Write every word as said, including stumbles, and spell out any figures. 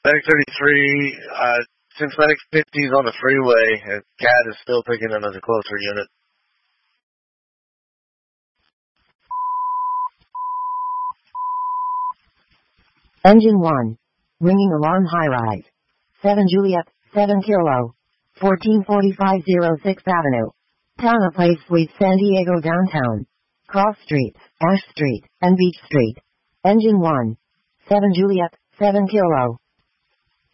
Medic thirty-three, uh, since Medic fifty is on the freeway, and C A D is still picking him as a closer unit. Engine one. Ringing alarm high rise. seven Juliet, seven Kilo. fourteen forty-five oh sixth Avenue. Town of Place Suite, San Diego downtown. Cross Streets, Ash Street, and Beach Street. Engine one. seven Juliet, seven Kilo.